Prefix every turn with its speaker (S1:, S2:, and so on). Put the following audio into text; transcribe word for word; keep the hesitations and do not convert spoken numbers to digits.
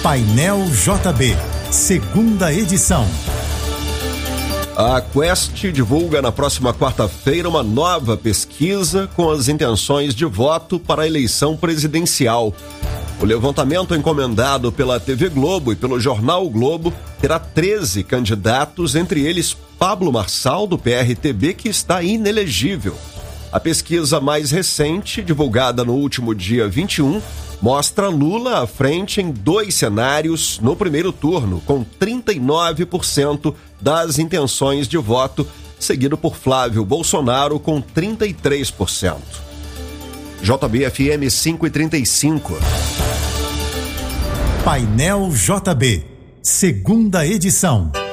S1: Painel J B, segunda edição.
S2: A Quest divulga na próxima quarta-feira uma nova pesquisa com as intenções de voto para a eleição presidencial. O levantamento encomendado pela T V Globo e pelo Jornal o Globo terá treze candidatos, entre eles Pablo Marçal, do P R T B, que está inelegível. A pesquisa mais recente, divulgada no último dia vinte e um, mostra Lula à frente em dois cenários no primeiro turno, com trinta e nove por cento das intenções de voto, seguido por Flávio Bolsonaro com trinta e três por cento. J B F M cinco e trinta e cinco.
S1: Painel J B, segunda edição.